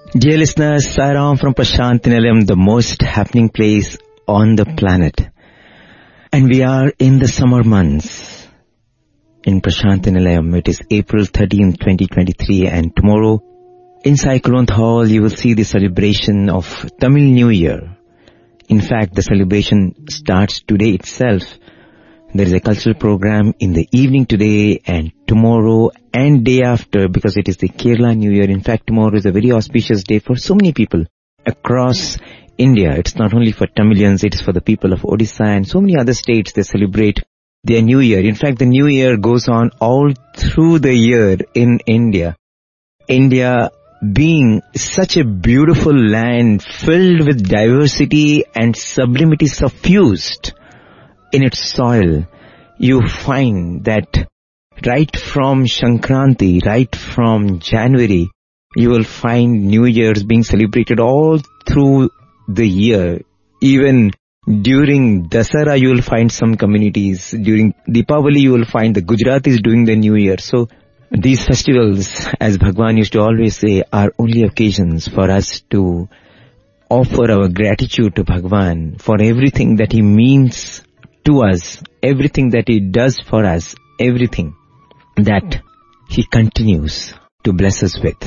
Dear listeners, Sairam from Prashant Nilayam, the most happening place on the planet. And we are in the summer months in Prashant Nilayam. It is April 13, 2023, and tomorrow in Cyclone Hall you will see the celebration of Tamil New Year. In fact, the celebration starts today itself. There is a cultural program in the evening today and tomorrow and day after, because it is the Kerala New Year. In fact, tomorrow is a very auspicious day for so many people across India. It's not only for Tamilians, it is for the people of Odisha and so many other states. They celebrate their New Year. In fact, the New Year goes on all through the year in India. India being such a beautiful land filled with diversity and sublimity suffused in its soil, you find that right from Shankranti, right from January, you will find New Year's being celebrated all through the year. Even during Dasara, you will find some communities. During Deepavali, you will find the Gujaratis doing the New Year. So these festivals, as Bhagwan used to always say, are only occasions for us to offer our gratitude to Bhagwan for everything that he means to us, everything that he does for us, everything that he continues to bless us with.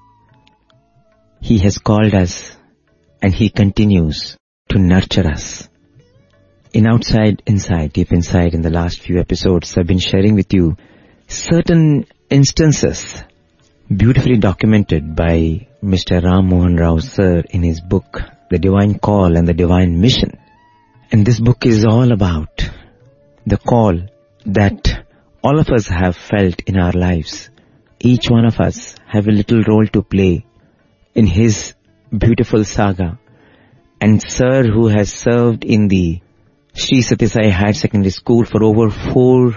He has called us and he continues to nurture us. In Outside, Inside, Deep Inside, in the last few episodes, I've been sharing with you certain instances beautifully documented by Mr. Ram Mohan Rao sir in his book, The Divine Call and the Divine Mission. And this book is all about the call that all of us have felt in our lives. Each one of us have a little role to play in his beautiful saga. And sir, who has served in the Sri Sathya Sai Higher Secondary School for over 4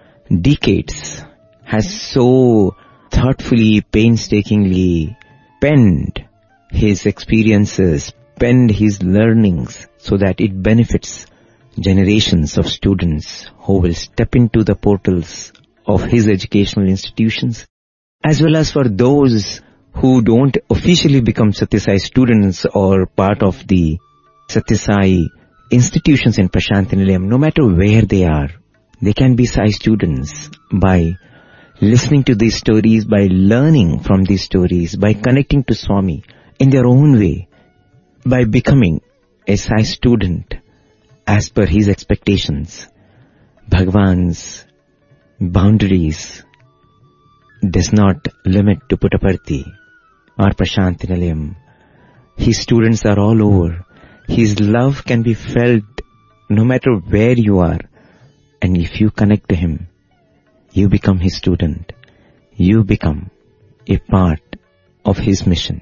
decades, has so thoughtfully, painstakingly penned his experiences, penned his learnings, so that it benefits generations of students who will step into the portals of his educational institutions, as well as for those who don't officially become Sathya Sai students or part of the Sathya Sai institutions in Prashant Nilayam. No matter where they are, they can be Sai students by listening to these stories, by learning from these stories, by connecting to Swami in their own way, by becoming a Sai student as per his expectations. Bhagwan's boundaries does not limit to Puttaparthi or Prashant Nilayam. His students are all over. His love can be felt no matter where you are. And if you connect to him, you become his student. You become a part of his mission.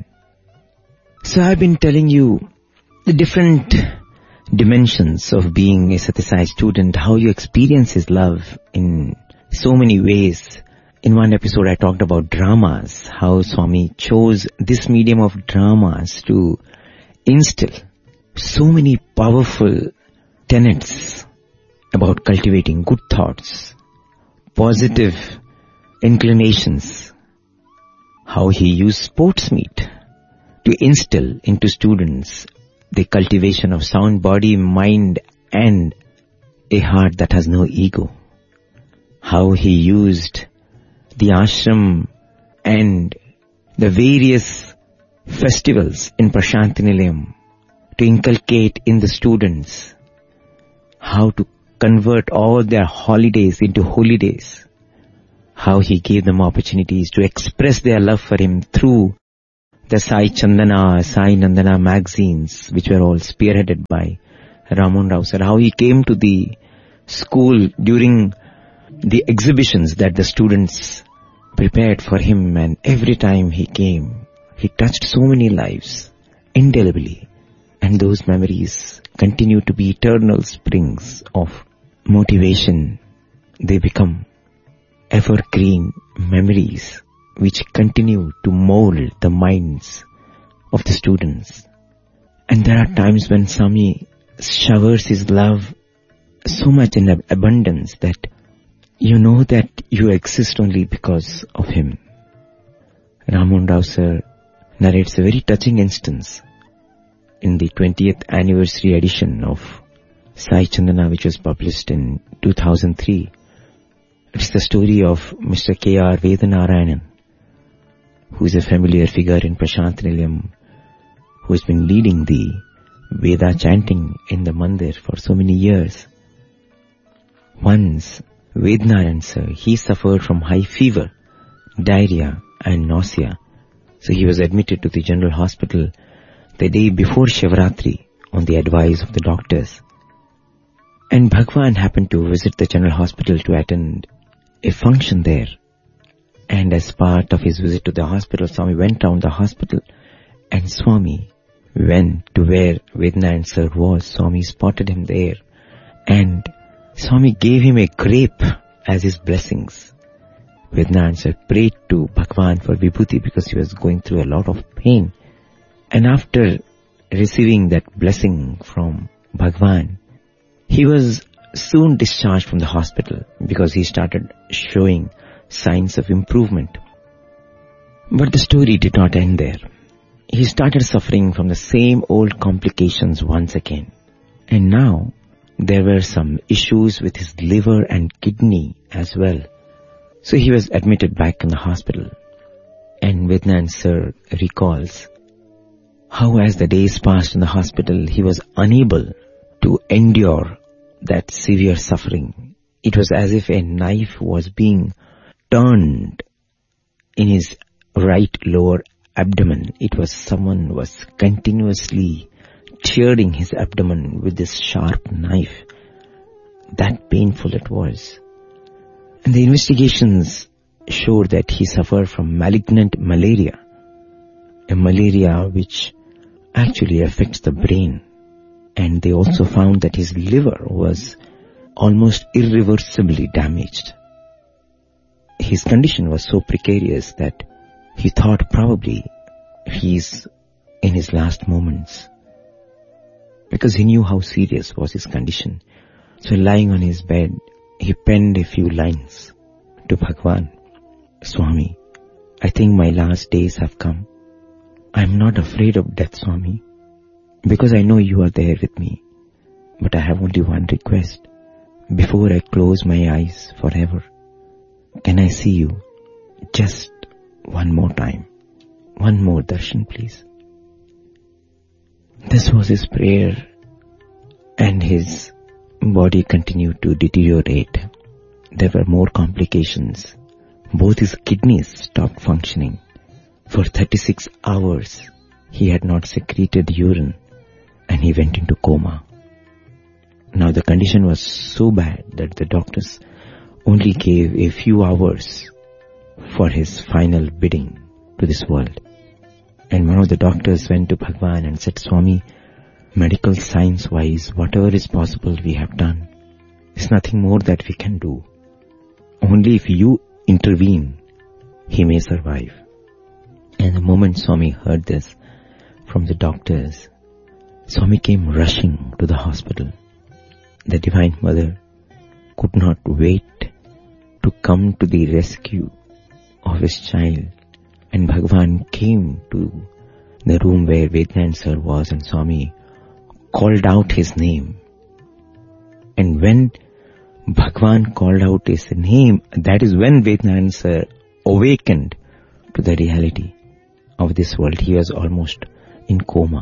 So I've been telling you the different dimensions of being a Sathya Sai student, how you experience his love in so many ways. In one episode I talked about dramas, how Swami chose this medium of dramas to instill so many powerful tenets about cultivating good thoughts, positive inclinations, how he used sports meet to instill into students the cultivation of sound body, mind and a heart that has no ego. How he used the ashram and the various festivals in Prashant Nilayam to inculcate in the students how to convert all their holidays into holy days. How he gave them opportunities to express their love for him through the Sai Chandana, Sai Nandana magazines, which were all spearheaded by Ramon Rao sir. How he came to the school during the exhibitions that the students prepared for him, and every time he came, he touched so many lives indelibly, and those memories continue to be eternal springs of motivation. They become evergreen memories which continue to mold the minds of the students. And there are times when Swami showers his love so much in abundance that you know that you exist only because of him. Ramon Rao sir narrates a very touching instance in the 20th anniversary edition of Sai Chandana, which was published in 2003. It's the story of Mr. K.R. Vedanarayanan, who is a familiar figure in Prashantinilayam, who has been leading the Veda chanting in the mandir for so many years. Once, Vedanarayan sir, he suffered from high fever, diarrhea and nausea. So he was admitted to the general hospital the day before Shivratri on the advice of the doctors. And Bhagwan happened to visit the general hospital to attend a function there. And as part of his visit to the hospital, Swami went down the hospital and Swami went to where Vedanarayan sir was. Swami spotted him there and Swami gave him a grape as his blessings. Vedanarayan sir prayed to Bhagwan for Vibhuti because he was going through a lot of pain. And after receiving that blessing from Bhagwan, he was soon discharged from the hospital because he started showing signs of improvement. But the story did not end there. He started suffering from the same old complications once again. And now there were some issues with his liver and kidney as well. So he was admitted back in the hospital. And Vedanarayan sir recalls how as the days passed in the hospital, he was unable to endure that severe suffering. It was as if a knife was being turned in his right lower abdomen. It was someone was continuously tearing his abdomen with this sharp knife. That painful it was. And the investigations showed that he suffered from malignant malaria, a malaria which actually affects the brain. And they also found that his liver was almost irreversibly damaged. His condition was so precarious that he thought probably he's in his last moments, because he knew how serious was his condition. So lying on his bed, he penned a few lines to Bhagwan. Swami, I think my last days have come. I'm not afraid of death, Swami, because I know you are there with me. But I have only one request. Before I close my eyes forever, can I see you just one more time? One more darshan, please. This was his prayer, and his body continued to deteriorate. There were more complications. Both his kidneys stopped functioning. For 36 hours, he had not secreted urine, and he went into coma. Now the condition was so bad that the doctors only gave a few hours for his final bidding to this world. And one of the doctors went to Bhagwan and said, Swami, medical science wise, whatever is possible we have done. There's nothing more that we can do. Only if you intervene, he may survive. And the moment Swami heard this from the doctors, Swami came rushing to the hospital. The Divine Mother could not wait to come to the rescue of his child. And Bhagwan came to the room where Vedanarayan sir was, and Swami called out his name. And when Bhagwan called out his name, that is when Vedanarayan sir awakened to the reality of this world. He was almost in coma.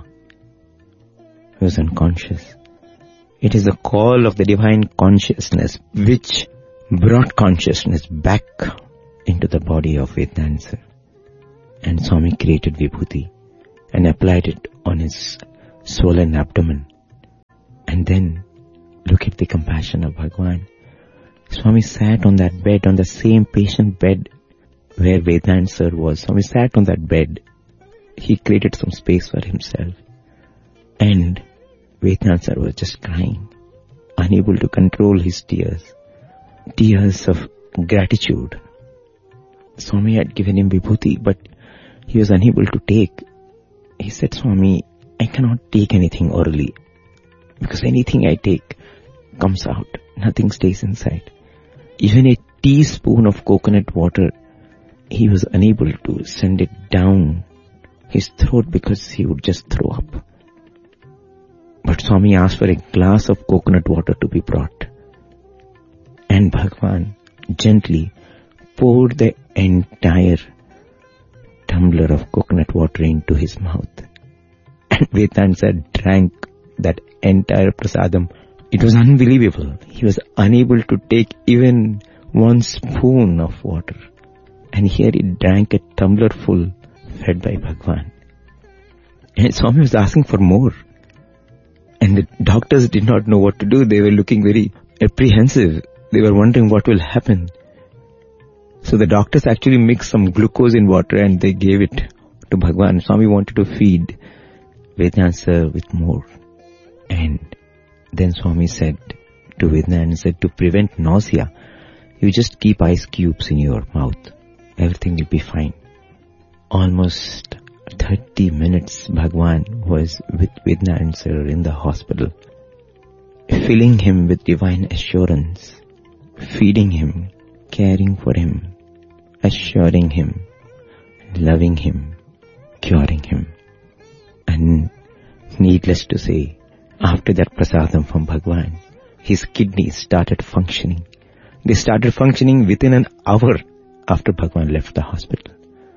He was unconscious. It is the call of the divine consciousness which brought consciousness back into the body of Vedanarayan sir. And Swami created Vibhuti and applied it on his swollen abdomen. And then look at the compassion of Bhagwan. Swami sat on that bed, on the same patient bed where Vedanarayan sir was. Swami sat on that bed. He created some space for himself. And Vedanarayan sir was just crying, unable to control his tears. Tears of gratitude. Swami had given him Vibhuti, but he was unable to take. He said, Swami, I cannot take anything orally, because anything I take comes out. Nothing stays inside. Even a teaspoon of coconut water, he was unable to send it down his throat because he would just throw up. But Swami asked for a glass of coconut water to be brought. And Bhagwan gently poured the entire tumbler of coconut water into his mouth. And Vedanta drank that entire prasadam. It was unbelievable. He was unable to take even one spoon of water. And here he drank a tumbler full, fed by Bhagwan. And Swami was asking for more. And the doctors did not know what to do. They were looking very apprehensive. They were wondering what will happen. So the doctors actually mixed some glucose in water and they gave it to Bhagwan. Swami wanted to feed Vedanta with more. And then Swami said to Vedanta, to prevent nausea, you just keep ice cubes in your mouth. Everything will be fine. Almost 30 minutes Bhagwan was with Vedanta in the hospital, filling him with divine assurance, feeding him, caring for him, assuring him, loving him, curing him. And needless to say, after that prasadam from Bhagwan, his kidneys started functioning. They started functioning within an hour after Bhagwan left the hospital.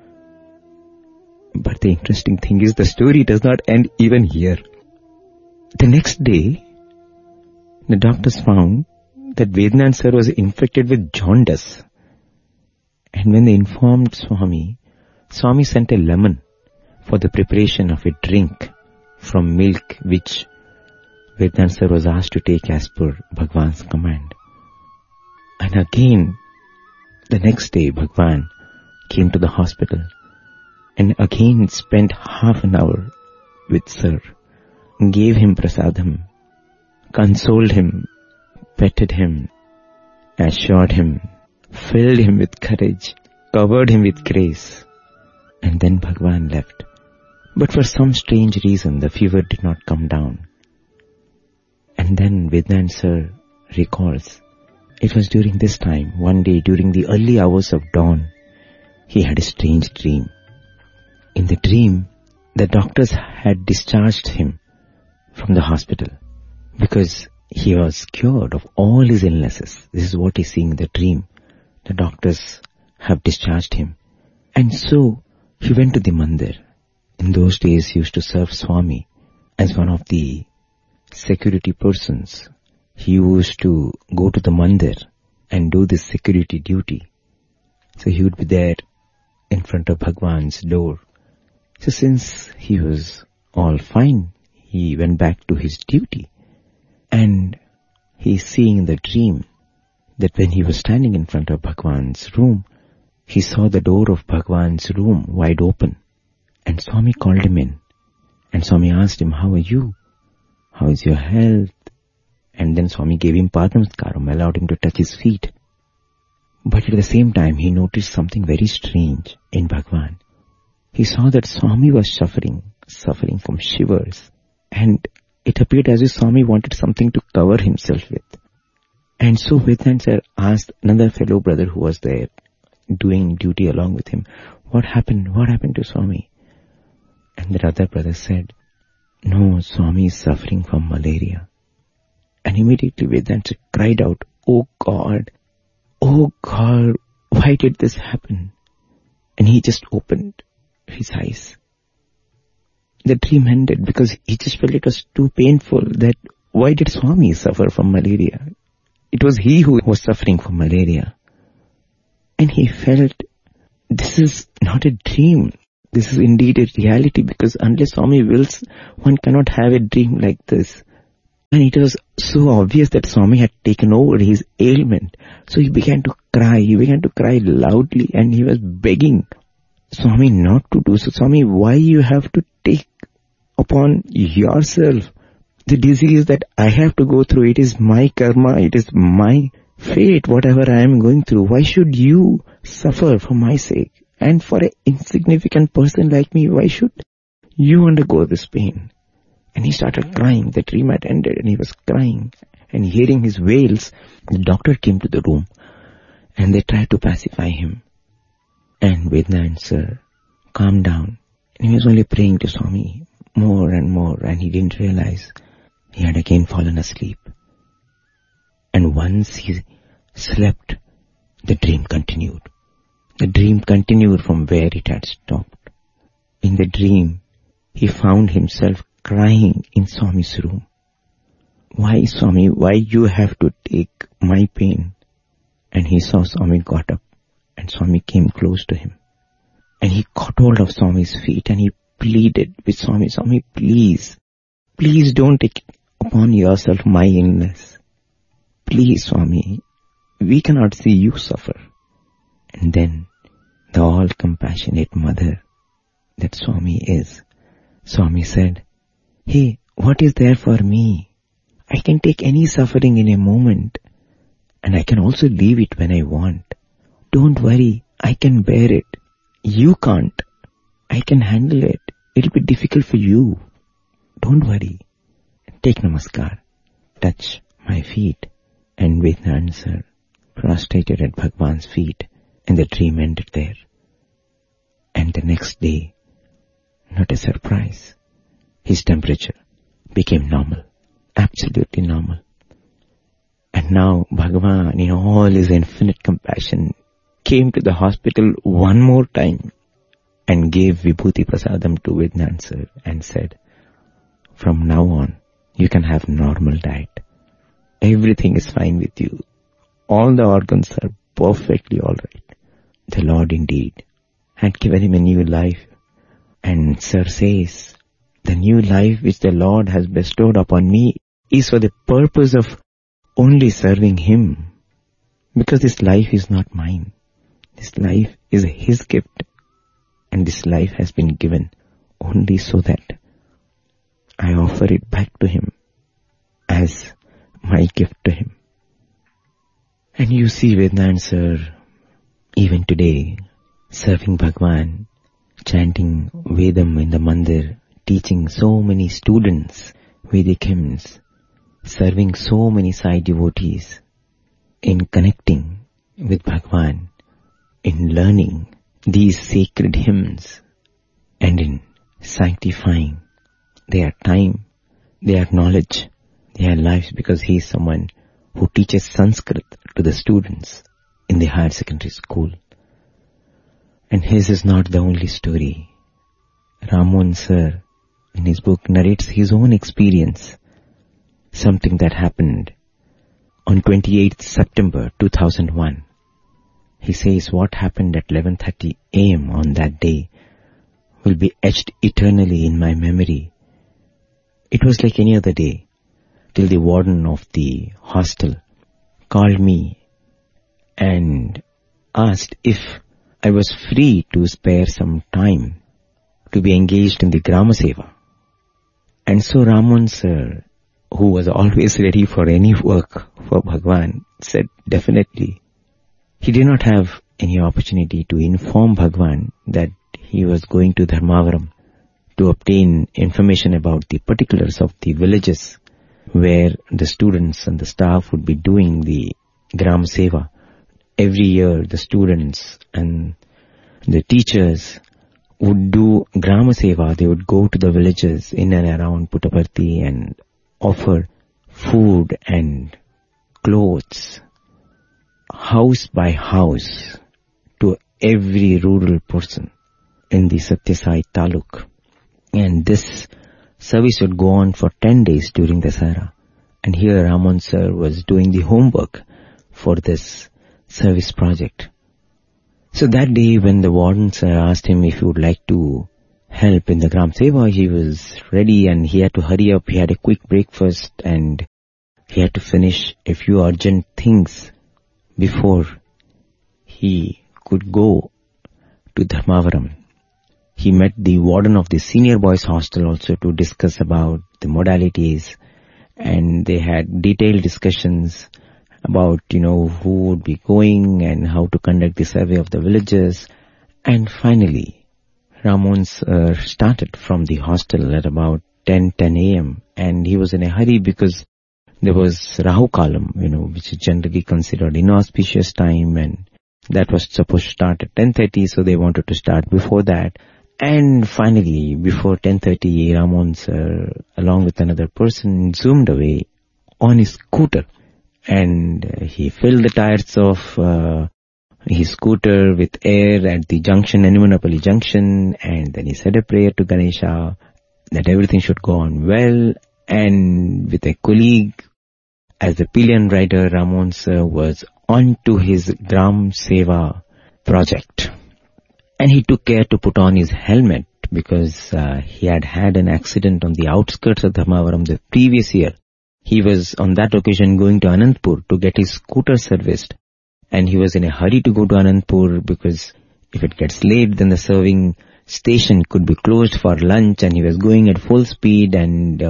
But the interesting thing is the story does not end even here. The next day, the doctors found that Vedanta sir was infected with jaundice. And when they informed Swami, Swami sent a lemon for the preparation of a drink from milk which Vedanta sir was asked to take as per Bhagwan's command. And again, the next day Bhagwan came to the hospital and again spent half an hour with Sir, gave him prasadam, consoled him, petted him, assured him, filled him with courage, covered him with grace. And then Bhagwan left. But for some strange reason, the fever did not come down. And then Vedanta Sir recalls, it was during this time, one day during the early hours of dawn, he had a strange dream. In the dream, the doctors had discharged him from the hospital because he was cured of all his illnesses. This is what he's seeing in the dream. The doctors have discharged him. And so he went to the mandir. In those days, he used to serve Swami as one of the security persons. He used to go to the mandir and do this security duty. So he would be there in front of Bhagwan's door. So since he was all fine, he went back to his duty. And he's seeing in the dream that when he was standing in front of Bhagwan's room, he saw the door of Bhagwan's room wide open. And Swami called him in. And Swami asked him, how are you? How is your health? And then Swami gave him Padnamaskaram, allowed him to touch his feet. But at the same time, he noticed something very strange in Bhagwan. He saw that Swami was suffering from shivers. And it appeared as if Swami wanted something to cover himself with. And so Vedanta asked another fellow brother who was there, doing duty along with him, what happened? What happened to Swami? And the other brother said, no, Swami is suffering from malaria. And immediately Vedanta cried out, oh God, why did this happen? And he just opened his eyes. The dream ended because he just felt it was too painful that why did Swami suffer from malaria? It was he who was suffering from malaria. And he felt, this is not a dream. This is indeed a reality because unless Swami wills, one cannot have a dream like this. And it was so obvious that Swami had taken over his ailment. So he began to cry. He began to cry loudly and he was begging Swami not to do so. Swami, why you have to take upon yourself the disease that I have to go through? It is my karma. It is my fate, whatever I am going through. Why should you suffer for my sake? And for an insignificant person like me, why should you undergo this pain? And he started crying. The dream had ended and he was crying. And hearing his wails, the doctor came to the room and they tried to pacify him. And Vedanta sir calmed down And he was only praying to Swami more and more, and he didn't realize he had again fallen asleep. And once he slept, the dream continued. The dream continued from where it had stopped. In the dream, he found himself crying in Swami's room. Why, Swami, why you have to take my pain? And he saw Swami got up, and Swami came close to him. And he caught hold of Swami's feet and he pleaded with Swami, Swami, please don't take upon yourself my illness. Please, Swami, we cannot see you suffer. And then the all-compassionate mother that Swami is, Swami said, hey, what is there for me? I can take any suffering in a moment, and I can also leave it when I want. Don't worry, I can bear it. You can't. I can handle it. It'll be difficult for you. Don't worry. Take namaskar. Touch my feet. And with answer, prostrated at Bhagwan's feet, and the dream ended there. And the next day, not a surprise, his temperature became normal, absolutely normal. And now Bhagwan, in all his infinite compassion, came to the hospital one more time and gave Vibhuti Prasadam to Vidnansar and said, from now on, you can have normal diet. Everything is fine with you. All the organs are perfectly all right. The Lord indeed had given him a new life. And Sir says, the new life which the Lord has bestowed upon me is for the purpose of only serving him. Because this life is not mine. This life is his gift. And this life has been given only so that I offer it back to him as my gift to him. And you see Vednansar even today serving Bhagwan, chanting Vedam in the mandir, teaching so many students Vedic hymns, serving so many Sai devotees, in connecting with Bhagwan, in learning these sacred hymns, and in sanctifying their time, their knowledge, their lives, because he is someone who teaches Sanskrit to the students in the higher secondary school. And his is not the only story. Ramon Sir, in his book, narrates his own experience, something that happened on 28th September 2001. He says what happened at 11:30 a.m. on that day will be etched eternally in my memory. It was like any other day, till the warden of the hostel called me and asked if I was free to spare some time to be engaged in the Grama Seva. And so Ramon Sir, who was always ready for any work for Bhagwan, said definitely. He did not have any opportunity to inform Bhagwan that he was going to Dharmavaram to obtain information about the particulars of the villages where the students and the staff would be doing the Gram Seva. Every year the students and the teachers would do Grama Seva. They would go to the villages in and around Puttaparthi and offer food and clothes, house by house, to every rural person in the Satyasai Taluk. And this service would go on for 10 days during the Dasara. And here Ramon Sir was doing the homework for this service project. So that day when the warden sir asked him if he would like to help in the Gram Seva, he was ready and he had to hurry up. He had a quick breakfast and he had to finish a few urgent things before he could go to Dharmavaram. He met the warden of the senior boys hostel also to discuss about the modalities, and they had detailed discussions about, who would be going and how to conduct the survey of the villages. And finally, Ramon started from the hostel at about 10 a.m. and he was in a hurry because there was Rahu Kalam, which is generally considered inauspicious time, and that was supposed to start at 10:30, so they wanted to start before that. And finally, before 10:30, Ramon sir, along with another person, zoomed away on his scooter. And he filled the tires of his scooter with air at the junction, Nenumanapalli junction, and then he said a prayer to Ganesha that everything should go on well. And with a colleague, as the pillion rider, Ramon sir was on to his Gram Seva project. And he took care to put on his helmet because he had had an accident on the outskirts of Dharmavaram the previous year. He was on that occasion going to Anantapur to get his scooter serviced. And he was in a hurry to go to Anantapur because if it gets late, then the serving station could be closed for lunch, and he was going at full speed, and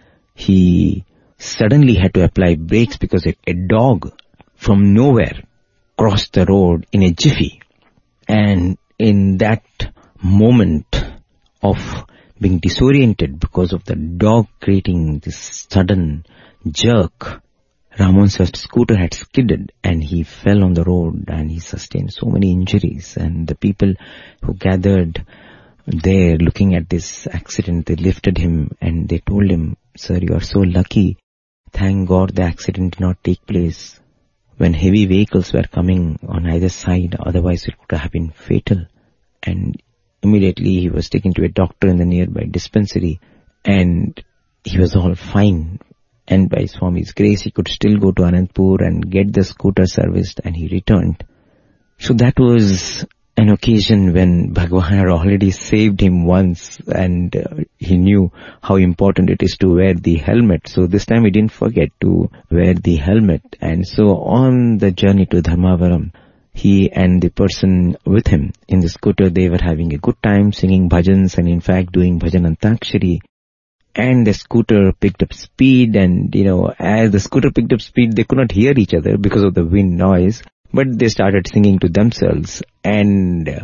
he suddenly had to apply brakes because a dog from nowhere crossed the road in a jiffy. And in that moment of being disoriented because of the dog creating this sudden jerk, Ramon sir's scooter had skidded and he fell on the road and he sustained so many injuries. And the people who gathered there looking at this accident, they lifted him and they told him, "Sir, you are so lucky. Thank God the accident did not take place when heavy vehicles were coming on either side. Otherwise it could have been fatal." And immediately he was taken to a doctor in the nearby dispensary and he was all fine. And by Swami's grace, he could still go to Anantapur and get the scooter serviced, and he returned. So that was an occasion when Bhagwan had already saved him once, and he knew how important it is to wear the helmet. So this time he didn't forget to wear the helmet. And so on the journey to Dharmavaram, he and the person with him in the scooter, they were having a good time singing bhajans and in fact doing bhajan antakshari. And the scooter picked up speed, and as the scooter picked up speed, they could not hear each other because of the wind noise, but they started singing to themselves. And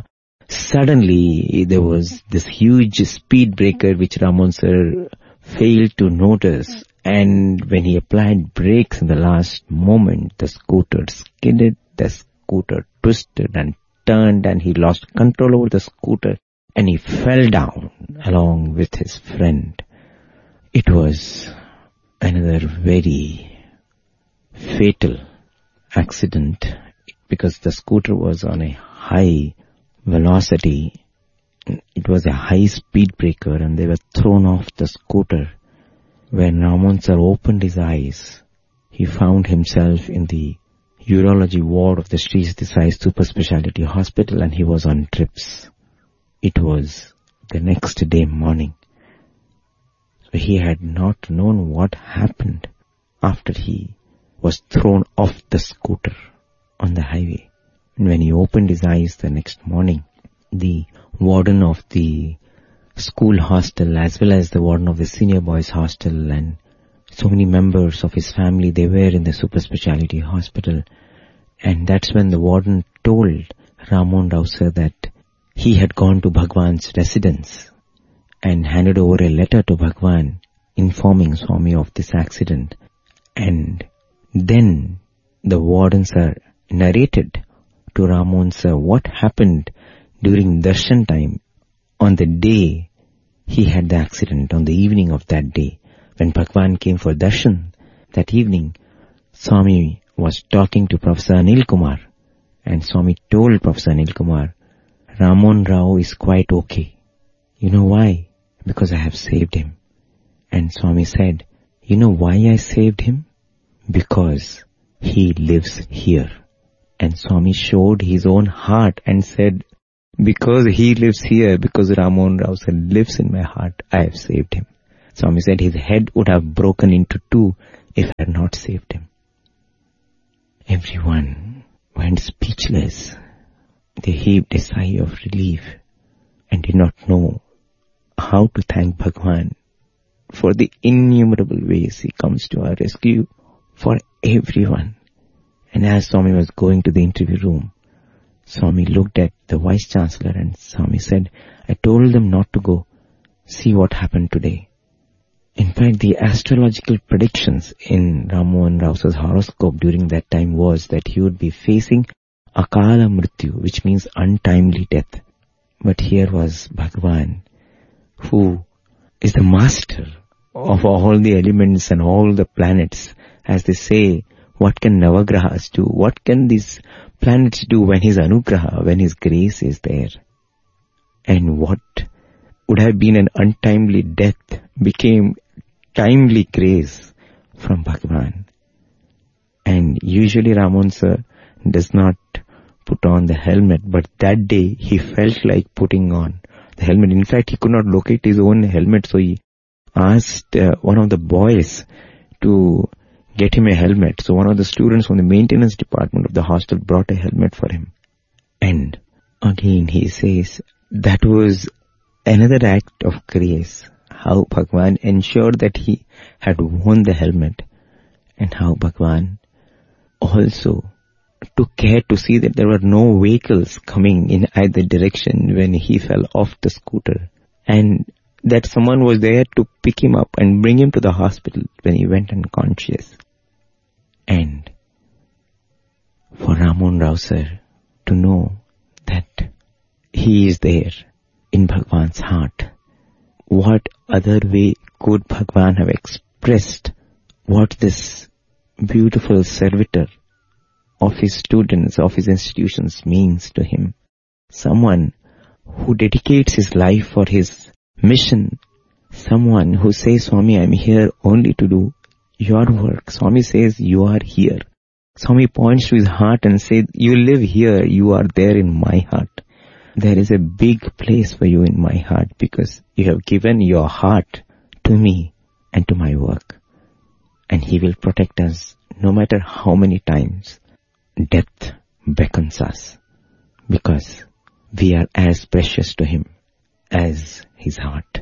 suddenly there was this huge speed breaker which Ramon sir failed to notice, and when he applied brakes in the last moment, the scooter skidded, the scooter twisted and turned, and he lost control over the scooter and he fell down along with his friend. It was another very fatal accident because the scooter was on a high velocity. It was a high speed breaker and they were thrown off the scooter. When Ramon sir opened his eyes, he found himself in the urology ward of the Sri Sati Sai Super Speciality Hospital and he was on trips. It was the next day morning. He had not known what happened after he was thrown off the scooter on the highway. And when he opened his eyes the next morning, the warden of the school hostel as well as the warden of the senior boys hostel and so many members of his family, they were in the super speciality hospital. And that's when the warden told Ramon Rao sir that he had gone to Bhagwan's residence and handed over a letter to Bhagwan informing Swami of this accident. And then the warden sir narrated to Ramon sir what happened during darshan time on the day he had the accident, on the evening of that day. When Bhagwan came for darshan that evening, Swami was talking to Professor Anil Kumar, and Swami told Professor Anil Kumar, Ramon Rao is quite okay. You know why? Because I have saved him. And Swami said, you know why I saved him? Because he lives here. And Swami showed his own heart and said, because he lives here, because Ramon Rao lives in my heart, I have saved him. Swami said his head would have broken into two if I had not saved him. Everyone went speechless. They heaved a sigh of relief and did not know how to thank Bhagwan for the innumerable ways he comes to our rescue for everyone. And as Swami was going to the interview room, Swami looked at the Vice Chancellor and Swami said, I told them not to go. See what happened today. In fact, the astrological predictions in Ramon Rao's horoscope during that time was that he would be facing Akala Mrityu, which means untimely death. But here was Bhagavan, who is the master of all the elements and all the planets. As they say, what can Navagrahas do? What can these planets do when his Anugraha, when his grace is there? And what would have been an untimely death became timely grace from Bhagavan. And usually Ramon sir does not put on the helmet, but that day he felt like putting on the helmet. In fact, he could not locate his own helmet, so he asked one of the boys to get him a helmet. So one of the students from the maintenance department of the hostel brought a helmet for him. And again he says that was another act of grace, how Bhagavan ensured that he had worn the helmet, and how Bhagavan also took care to see that there were no vehicles coming in either direction when he fell off the scooter, and that someone was there to pick him up and bring him to the hospital when he went unconscious. And for Ramon Rao sir to know that he is there in Bhagavan's heart, what other way could Bhagavan have expressed what this beautiful servitor of his students, of his institutions means to him? Someone who dedicates his life for his mission. Someone who says, Swami, I am here only to do your work. Swami says, you are here. Swami points to his heart and says, you live here, you are there in my heart. There is a big place for you in my heart because you have given your heart to me and to my work. And he will protect us no matter how many times death beckons us, because we are as precious to him as his heart.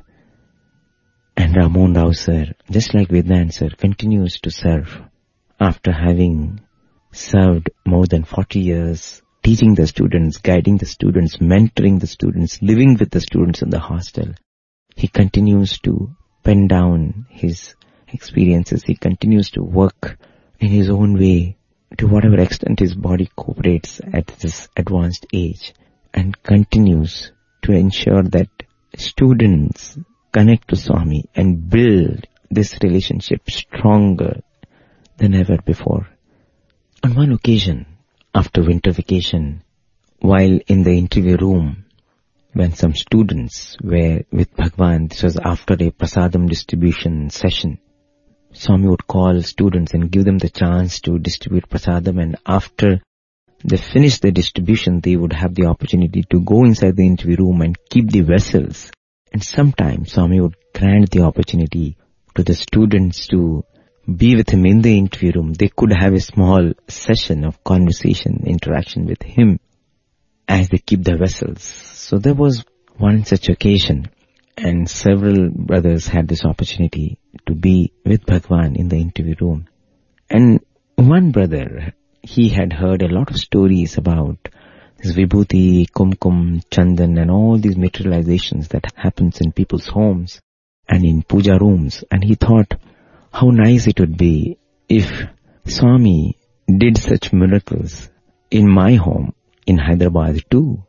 And Ramon Rao sir, just like Vedant sir, continues to serve after having served more than 40 years, teaching the students, guiding the students, mentoring the students, living with the students in the hostel. He continues to pen down his experiences. He continues to work in his own way to whatever extent his body cooperates at this advanced age, and continues to ensure that students connect to Swami and build this relationship stronger than ever before. On one occasion, after winter vacation, while in the interview room, when some students were with Bhagavan, this was after a prasadam distribution session, Swami would call students and give them the chance to distribute prasadam, and after they finished the distribution, they would have the opportunity to go inside the interview room and keep the vessels. And sometimes Swami would grant the opportunity to the students to be with him in the interview room. They could have a small session of conversation, interaction with him as they keep the vessels. So there was one such occasion, and several brothers had this opportunity to be with Bhagavan in the interview room. And one brother, he had heard a lot of stories about this Vibhuti, Kumkum, Chandan and all these materializations that happens in people's homes and in puja rooms. And he thought how nice it would be if Swami did such miracles in my home in Hyderabad too.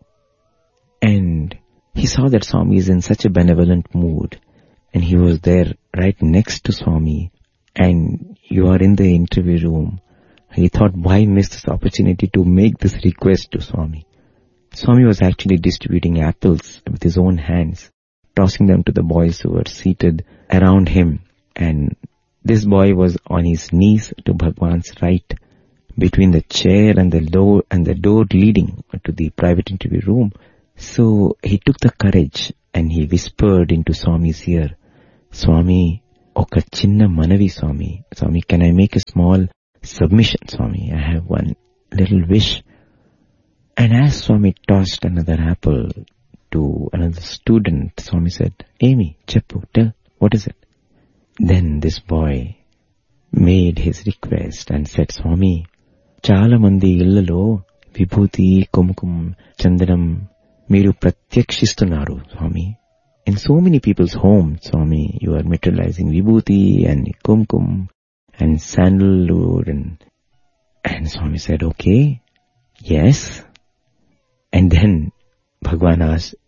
And he saw that Swami is in such a benevolent mood, and he was there right next to Swami, and you are in the interview room. He thought, why miss this opportunity to make this request to Swami? Swami was actually distributing apples with his own hands, tossing them to the boys who were seated around him. And this boy was on his knees to Bhagwan's right, between the chair and the door leading to the private interview room. So he took the courage and he whispered into Swami's ear, Swami, oka chinna manavi Swami. Swami, can I make a small submission, Swami? I have one little wish. And as Swami tossed another apple to another student, Swami said, Amy, Cheppu, tell, what is it? Then this boy made his request and said, Swami, Chala mandi illalo Vibhuti, Kumkum, Chandanam, Miru Pratyakshistunaru, Swami. In so many people's homes, Swami, you are materializing Vibhuti and Kumkum and sandalwood. And Swami said, okay, yes. And then Bhagavan asked,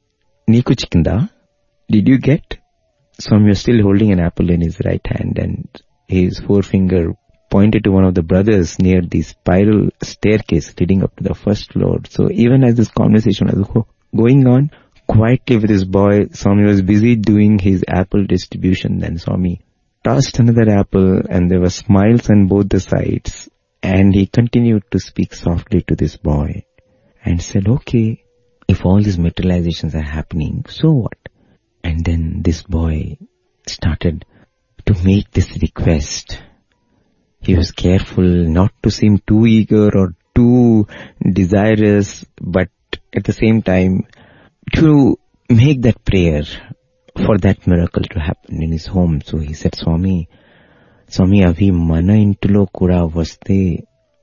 Neeku chikinda? Did you get? Swami was still holding an apple in his right hand and his forefinger pointed to one of the brothers near the spiral staircase leading up to the first floor. So even as this conversation was going on, quietly with his boy, Swami was busy doing his apple distribution. Then Swami tossed another apple and there were smiles on both the sides. And he continued to speak softly to this boy and said, okay, if all these materializations are happening, so what? And then this boy started to make this request. He was careful not to seem too eager or too desirous, but at the same time to make that prayer for that miracle to happen in his home. So he said, Swami, avi mana intulo kuda vaste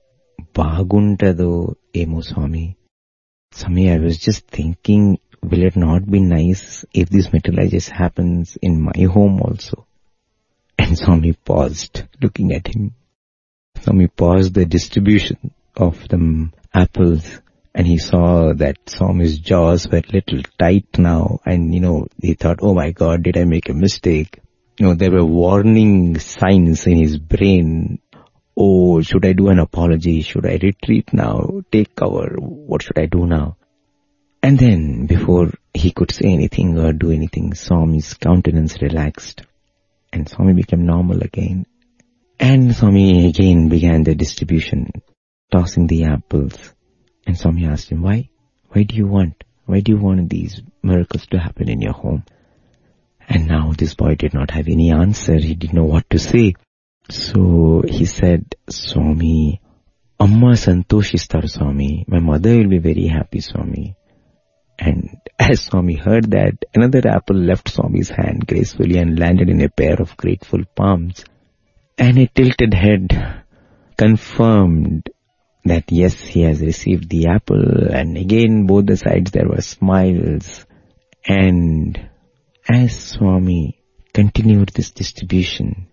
baguntado emo Swami. Swami, I was just thinking, will it not be nice if this materialization happens in my home also? And Swami paused, looking at him. Swami paused the distribution of the apples and he saw that Swami's jaws were a little tight now and, he thought, oh my God, did I make a mistake? There were warning signs in his brain. Oh, should I do an apology? Should I retreat now? Take cover? What should I do now? And then, before he could say anything or do anything, Swami's countenance relaxed and Swami became normal again. And Swami again began the distribution, tossing the apples. And Swami asked him, why? Why do you want these miracles to happen in your home? And now this boy did not have any answer. He didn't know what to say. So he said, Swami, Amma santoshistaru Swami. My mother will be very happy, Swami. And as Swami heard that, another apple left Swami's hand gracefully and landed in a pair of grateful palms. And a tilted head confirmed that yes, he has received the apple. And again, both the sides there were smiles. And as Swami continued this distribution,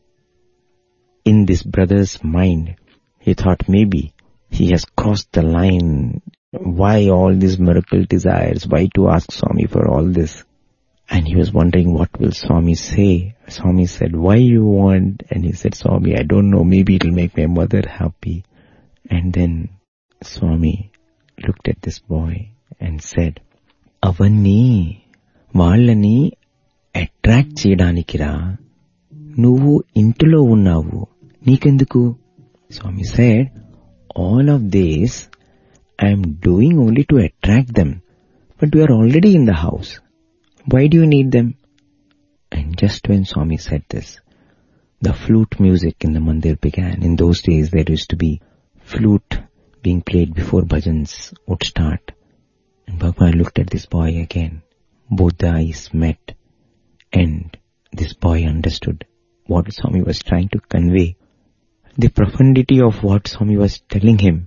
in this brother's mind, he thought maybe he has crossed the line. Why all these miracle desires? Why to ask Swami for all this? And he was wondering, what will Swami say? Swami said, why you want? And he said, Swami, I don't know, maybe it'll make my mother happy. And then Swami looked at this boy and said, Avanni, Vallani attract cheyanikira. Nuvu intulo unnavu. Neekenduku? Swami said, all of this I am doing only to attract them. But you are already in the house. Why do you need them? And just when Swami said this, the flute music in the mandir began. In those days there used to be flute being played before bhajans would start. And Bhagwan looked at this boy again. Both the eyes met. And this boy understood what Swami was trying to convey. The profundity of what Swami was telling him.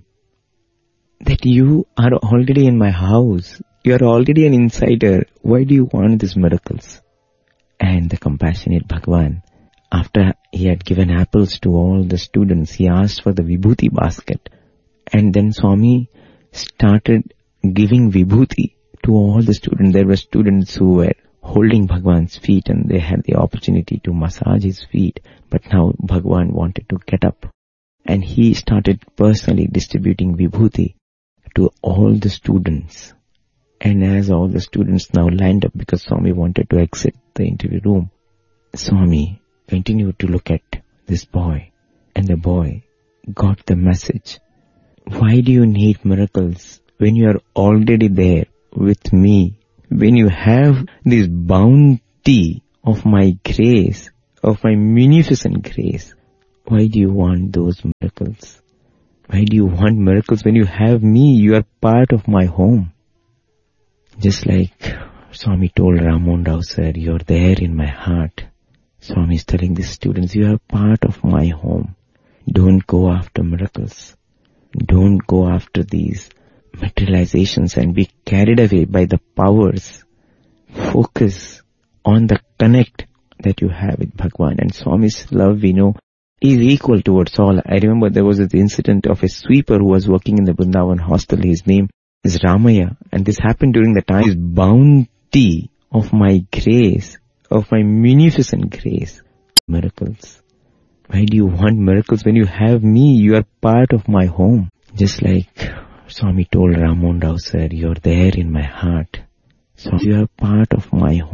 That you are already in my house. You are already an insider. Why do you want these miracles? And the compassionate Bhagwan, after he had given apples to all the students, he asked for the Vibhuti basket. And then Swami started giving Vibhuti to all the students. There were students who were holding Bhagwan's feet and they had the opportunity to massage his feet. But now Bhagwan wanted to get up. And he started personally distributing Vibhuti to all the students. And as all the students now lined up because Swami wanted to exit the interview room, Swami continued to look at this boy. And the boy got the message. Why do you need miracles when you are already there with me? When you have this bounty of my grace, of my munificent grace, why do you want those miracles? Why do you want miracles when you have me? You are part of my home. Just like Swami told Ramon Rao sir, you are there in my heart. Swami is telling the students, you are part of my home. Don't go after miracles. Don't go after these materializations and be carried away by the powers. Focus on the connect that you have with Bhagwan. And Swami's love, we know, is equal towards all. I remember there was this incident of a sweeper who was working in the Vrindavan hostel. His name is Ramaya. And this happened during the time his bounty of my grace, of my munificent grace. Miracles. Why do you want miracles when you have me? You are part of my home. Just like Swami told Ramon Rao sir, you are there in my heart. So you are part of my home.